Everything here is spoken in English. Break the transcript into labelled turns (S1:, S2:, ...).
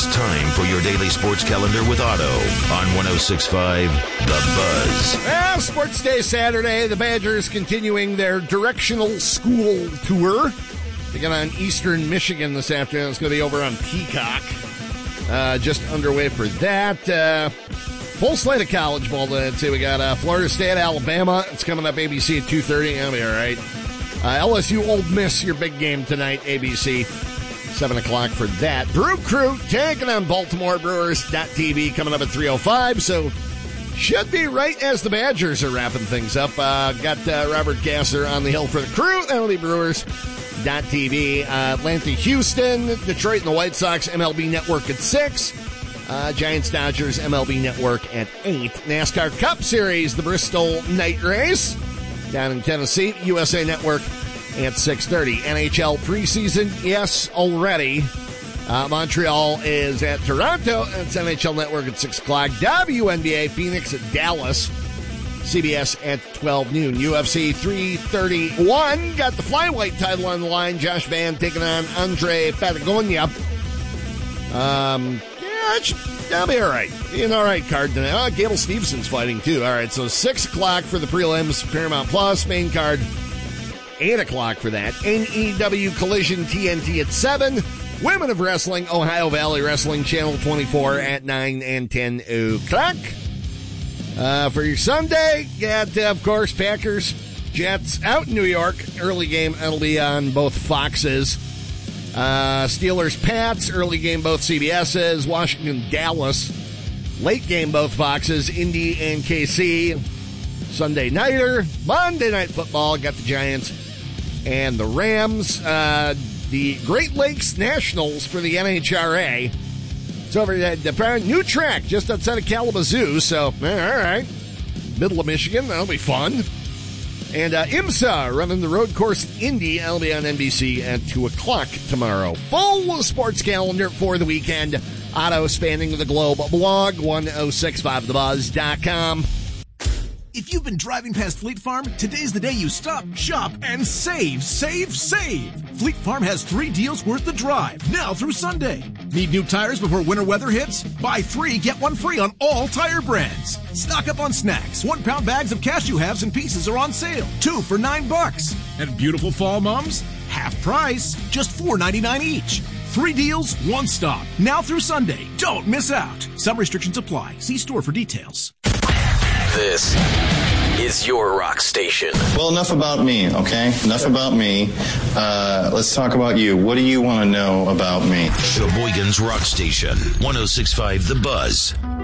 S1: It's time for your daily sports calendar with Otto on 106.5 The Buzz.
S2: Well, Sports Day Saturday, the Badgers continuing their directional school tour. They get on Eastern Michigan this afternoon. It's going to be over on Peacock. Just underway for that. Full slate of college ball today. We got Florida State, Alabama. It's coming up ABC at 2:30. That'll be all right. LSU, Ole Miss, your big game tonight, ABC. 7 o'clock for that. Brew Crew taking on Baltimore Brewers.tv coming up at 3:05. So should be right as the Badgers are wrapping things up. Got Robert Gasser on the hill for the Crew. That'll be Brewers.tv. Atlanta, Houston, Detroit and the White Sox, MLB Network at 6. Giants, Dodgers, MLB Network at 8. NASCAR Cup Series, the Bristol Night Race down in Tennessee, USA Network at 6:30. NHL preseason, yes, already. Montreal is at Toronto. It's NHL Network at 6 o'clock. WNBA, Phoenix at Dallas. CBS at 12 noon. UFC 331. Got the flyweight title on the line. Josh Van taking on Andre Patagonia. That'll be all right. Be an all right card tonight. Oh, Gable Stevenson's fighting, too. All right, so 6 o'clock for the prelims, Paramount Plus. Main card, 8 o'clock for that. NEW Collision TNT at 7. Women of Wrestling, Ohio Valley Wrestling, Channel 24 at 9 and 10 o'clock. For your Sunday, got, of course, Packers, Jets out in New York. Early game, that'll be on both Foxes. Steelers, Pats, early game, both CBS's. Washington, Dallas, late game, both Foxes. Indy and KC, Sunday nighter. Monday Night Football, got the Giants and the Rams. The Great Lakes Nationals for the NHRA. It's over at the new track just outside of Kalamazoo. So, all right. Middle of Michigan. That'll be fun. And IMSA running the road course in Indy. That'll be on NBC at 2 o'clock tomorrow. Full sports calendar for the weekend. Otto spanning the globe. Blog 1065thebuzz.com.
S3: If you've been driving past Fleet Farm, today's the day you stop, shop, and save, save, save. Fleet Farm has 3 deals worth the drive, now through Sunday. Need new tires before winter weather hits? Buy 3, get 1 free on all tire brands. Stock up on snacks. 1-pound bags of cashew halves and pieces are on sale. 2 for $9. And beautiful fall mums? Half price, just $4.99 each. 3 deals, 1 stop. Now through Sunday. Don't miss out. Some restrictions apply. See store for details.
S4: This is your rock station.
S5: Well, enough about me, okay? Enough about me. Let's talk about you. What do you want to know about me?
S1: Sheboygan's Rock Station, 106.5 The Buzz.